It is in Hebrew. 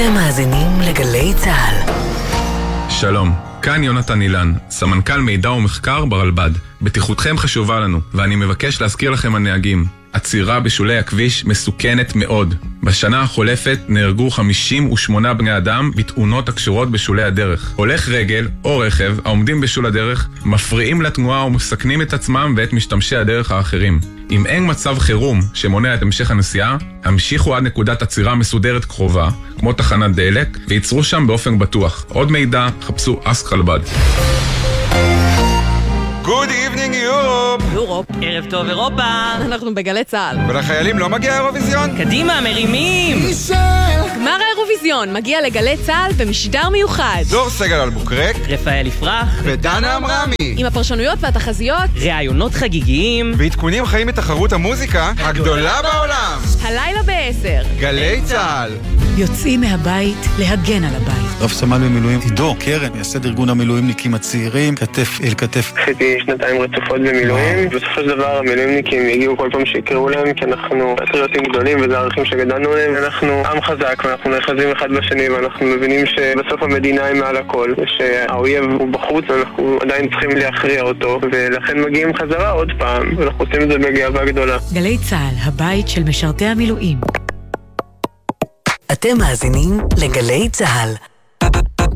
אתם מאזינים לגלי צהל. שלום, כאן יונתן אילן, סמנכ"ל מידע ומחקר ברלב"ד. בטיחותכם חשובה לנו, ואני מבקש להזכיר לכם הנהגים. עצירה בשולי הכביש מסוכנת מאוד. בשנה החולפת נהרגו 58 בני אדם בתאונות הקשורות בשולי הדרך. הולך רגל או רכב העומדים בשול הדרך מפריעים לתנועה ומסכנים את עצמם ואת משתמשי הדרך האחרים. אם אין מצב חירום שמונע את המשך הנסיעה, המשיכו עד נקודת עצירה מסודרת קרובה, כמו תחנת דלק, וייצרו שם באופן בטוח. עוד מידע, חפשו אסק רלב"ד. Good evening Europe! יורופ. ערב טוב אירופה. אנחנו בגלי צהל. ולחיילים לא מגיע האירוויזיון? קדימה, מרימים! גמר האירוויזיון מגיע לגלי צהל במשדר מיוחד. דור סגל אלבוקרק, רפאל יפרח ודנה אמרמי. עם הפרשנויות והתחזיות, ראיונות חגיגיים ועדכונים חיים מתחרות המוזיקה הגדולה בעולם. הלילה ב-10. גלי צהל. יוצאים מהבית להגן על הבית. רב סמל במילואים עידו קרן, מייסד ארגון המילואימניקים הצעירים, כתף אל כתף. עשיתי 2 רצופות במילואים. בסופו של דבר המילואימניקים הגיעו כל פעם שיקראו להם, כי אנחנו פטריוטים גדולים וזה הערכים שגדלנו להם. אנחנו עם חזק ואנחנו נאחזים אחד בשני, ואנחנו מבינים שבסוף המדינה היא מעל הכל, ושהאויב הוא בחוץ ואנחנו עדיין צריכים להכריע אותו, ולכן מגיעים חזרה עוד פעם, ואנחנו עושים את זה בגאווה גדולה. גלי צהל, הבית של משרתי המילואים. אתם מאזינים לגלי צהל.